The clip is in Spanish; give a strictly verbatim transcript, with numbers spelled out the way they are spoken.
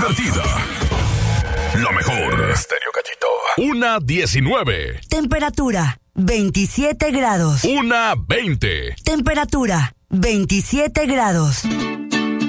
divertida. La mejor. Estéreo Gallito. Una diecinueve. Temperatura veintisiete grados. Una veinte. Temperatura veintisiete grados.